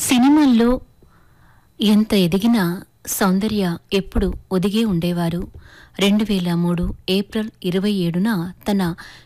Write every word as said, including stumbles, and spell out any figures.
సినిమాల్లో ఎంత ఎదిగినా సౌందర్య ఎప్పుడు ఒదిగే ఉండేవారు. రెండు వేల మూడు ఏప్రిల్ ఇరవై ఏడున తన